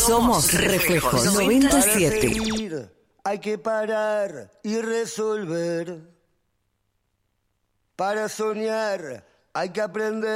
Somos Reflejos Para 97. seguir, hay que parar y resolver. Para soñar hay que aprender.